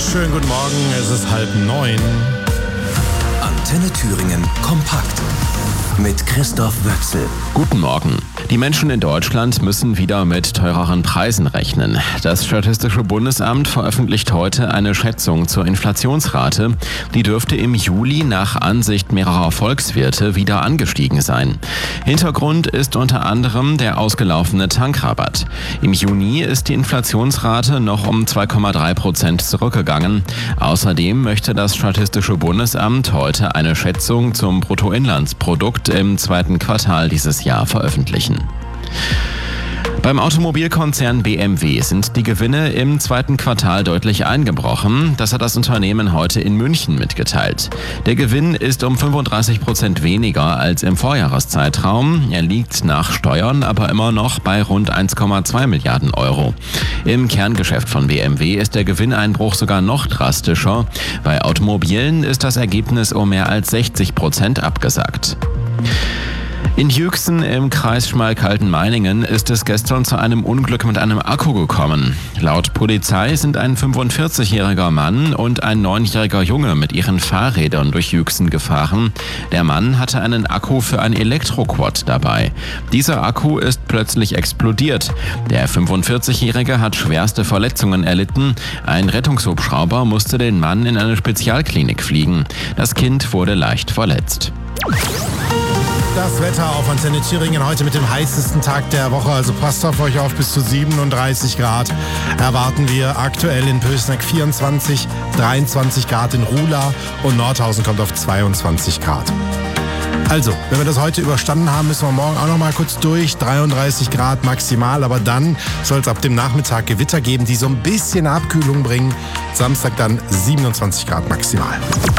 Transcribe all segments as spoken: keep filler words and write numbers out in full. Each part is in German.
Schönen guten Morgen, es ist halb neun. Antenne Thüringen kompakt mit Christoph Wöchsel. Guten Morgen. Die Menschen in Deutschland müssen wieder mit teureren Preisen rechnen. Das Statistische Bundesamt veröffentlicht heute eine Schätzung zur Inflationsrate. Die dürfte im Juli nach Ansicht mehrerer Volkswirte wieder angestiegen sein. Hintergrund ist unter anderem der ausgelaufene Tankrabatt. Im Juni ist die Inflationsrate noch um zwei Komma drei Prozent zurückgegangen. Außerdem möchte das Statistische Bundesamt heute eine Schätzung zum Bruttoinlandsprodukt im zweiten Quartal dieses Jahr veröffentlichen. Beim Automobilkonzern B M W sind die Gewinne im zweiten Quartal deutlich eingebrochen. Das hat das Unternehmen heute in München mitgeteilt. Der Gewinn ist um fünfunddreißig Prozent weniger als im Vorjahreszeitraum. Er liegt nach Steuern aber immer noch bei rund eins Komma zwei Milliarden Euro. Im Kerngeschäft von B M W ist der Gewinneinbruch sogar noch drastischer. Bei Automobilen ist das Ergebnis um mehr als sechzig Prozent abgesackt. In Jüchsen im Kreis Schmalkalden-Meiningen ist es gestern zu einem Unglück mit einem Akku gekommen. Laut Polizei sind ein fünfundvierzigjähriger Mann und ein neunjähriger Junge mit ihren Fahrrädern durch Jüchsen gefahren. Der Mann hatte einen Akku für ein Elektroquad dabei. Dieser Akku ist plötzlich explodiert. Der fünfundvierzigjährige hat schwerste Verletzungen erlitten. Ein Rettungshubschrauber musste den Mann in eine Spezialklinik fliegen. Das Kind wurde leicht verletzt. Das Wetter auf Antenne Thüringen heute mit dem heißesten Tag der Woche, also passt auf euch auf, bis zu siebenunddreißig Grad erwarten wir aktuell in Pößneck vierundzwanzig, dreiundzwanzig Grad in Ruhla und Nordhausen kommt auf zweiundzwanzig Grad. Also, wenn wir das heute überstanden haben, müssen wir morgen auch noch mal kurz durch, dreiunddreißig Grad maximal, aber dann soll es ab dem Nachmittag Gewitter geben, die so ein bisschen Abkühlung bringen. Samstag dann siebenundzwanzig Grad maximal.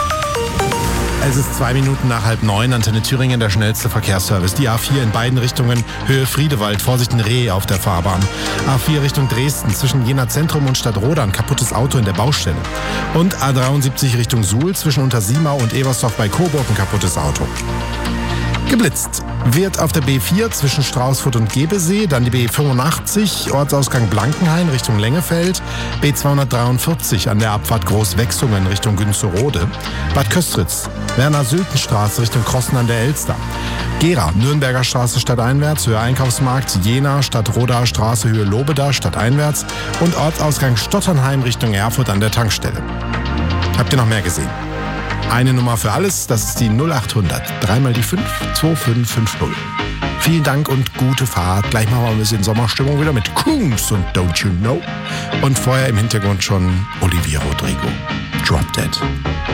Es ist zwei Minuten nach halb neun, Antenne Thüringen, der schnellste Verkehrsservice. Die A vier in beiden Richtungen, Höhe Friedewald, Vorsicht ein Reh auf der Fahrbahn. A vier Richtung Dresden, zwischen Jena Zentrum und Stadtroda, ein kaputtes Auto in der Baustelle. Und A dreiundsiebzig Richtung Suhl, zwischen Untersiemau und Ebersdorf bei Coburg, ein kaputtes Auto. Geblitzt wird auf der B vier zwischen Straußfurt und Gebesee, dann die B fünfundachtzig, Ortsausgang Blankenhain Richtung Lengefeld, B zweihundertdreiundvierzig an der Abfahrt Großwechsungen Richtung Günzerode, Bad Köstritz, Werner-Sülten-Straße Richtung Krossen an der Elster, Gera, Nürnberger Straße stadteinwärts, Höhe Einkaufsmarkt, Jena, Stadtrodaer Straße, Höhe Lobeda stadteinwärts und Ortsausgang Stotternheim Richtung Erfurt an der Tankstelle. Habt ihr noch mehr gesehen? Eine Nummer für alles, das ist die null achthundert, dreimal die fünf, zwei fünf fünf null. Vielen Dank und gute Fahrt. Gleich machen wir ein bisschen Sommerstimmung wieder mit Kungs und Don't You Know. Und vorher im Hintergrund schon Olivia Rodrigo.